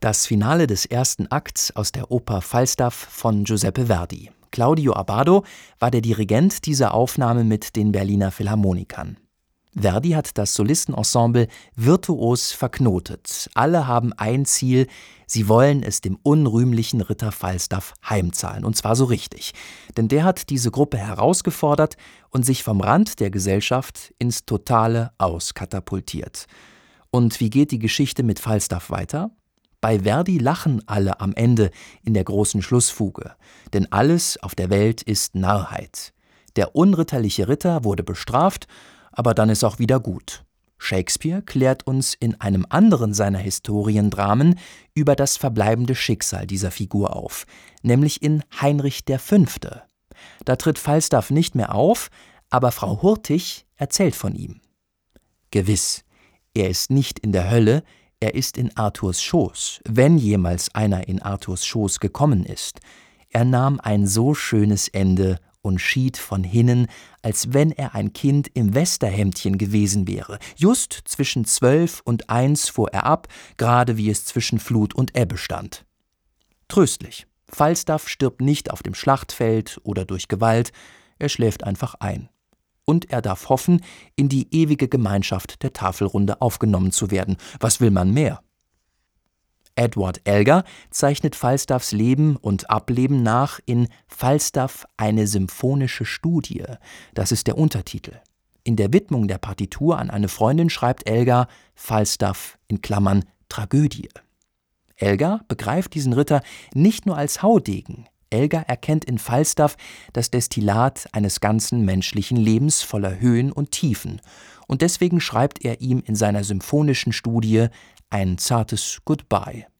Das Finale des ersten Akts aus der Oper Falstaff von Giuseppe Verdi. Claudio Abbado war der Dirigent dieser Aufnahme mit den Berliner Philharmonikern. Verdi hat das Solistenensemble virtuos verknotet. Alle haben ein Ziel: sie wollen es dem unrühmlichen Ritter Falstaff heimzahlen, und zwar so richtig. Denn der hat diese Gruppe herausgefordert und sich vom Rand der Gesellschaft ins Totale auskatapultiert. Und wie geht die Geschichte mit Falstaff weiter? Bei Verdi lachen alle am Ende in der großen Schlussfuge, denn alles auf der Welt ist Narrheit. Der unritterliche Ritter wurde bestraft, aber dann ist auch wieder gut. Shakespeare klärt uns in einem anderen seiner Historiendramen über das verbleibende Schicksal dieser Figur auf, nämlich in Heinrich V. Da tritt Falstaff nicht mehr auf, aber Frau Hurtig erzählt von ihm. Gewiss, er ist nicht in der Hölle, er ist in Arthurs Schoß, wenn jemals einer in Arthurs Schoß gekommen ist. Er nahm ein so schönes Ende und schied von hinnen, als wenn er ein Kind im Westerhemdchen gewesen wäre. Just zwischen 12 und 1 fuhr er ab, gerade wie es zwischen Flut und Ebbe stand. Tröstlich, Falstaff stirbt nicht auf dem Schlachtfeld oder durch Gewalt, er schläft einfach ein. Und er darf hoffen, in die ewige Gemeinschaft der Tafelrunde aufgenommen zu werden. Was will man mehr? Edward Elgar zeichnet Falstaffs Leben und Ableben nach in »Falstaff, eine symphonische Studie«. Das ist der Untertitel. In der Widmung der Partitur an eine Freundin schreibt Elgar Falstaff in Klammern Tragödie. Elgar begreift diesen Ritter nicht nur als Haudegen. Elgar erkennt in Falstaff das Destillat eines ganzen menschlichen Lebens voller Höhen und Tiefen. Und deswegen schreibt er ihm in seiner symphonischen Studie ein zartes Goodbye.